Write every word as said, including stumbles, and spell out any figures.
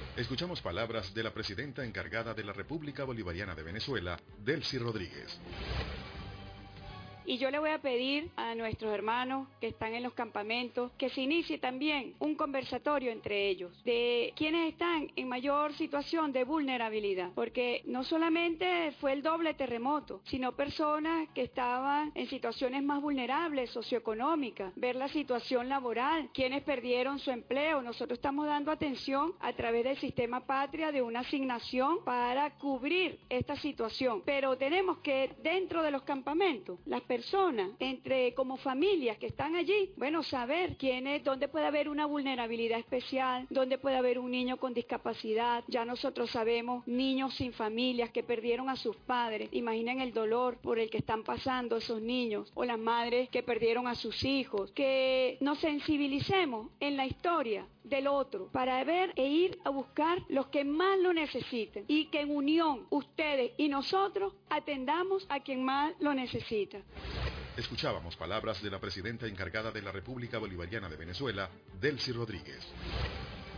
Escuchamos palabras de la presidenta encargada de la República Bolivariana de Venezuela, Delcy Rodríguez. Y yo le voy a pedir a nuestros hermanos que están en los campamentos que se inicie también un conversatorio entre ellos de quienes están en mayor situación de vulnerabilidad, porque no solamente fue el doble terremoto, sino personas que estaban en situaciones más vulnerables socioeconómicas, ver la situación laboral, quienes perdieron su empleo. Nosotros estamos dando atención a través del sistema Patria de una asignación para cubrir esta situación, pero tenemos que dentro de los campamentos las personas entre como familias que están allí, bueno, saber quién es, dónde puede haber una vulnerabilidad especial, dónde puede haber un niño con discapacidad. Ya nosotros sabemos niños sin familias que perdieron a sus padres. Imaginen el dolor por el que están pasando esos niños, o las madres que perdieron a sus hijos. Que nos sensibilicemos en la historia del otro para ver e ir a buscar los que más lo necesiten, y que en unión ustedes y nosotros atendamos a quien más lo necesita. Escuchábamos palabras de la presidenta encargada de la República Bolivariana de Venezuela, Delcy Rodríguez.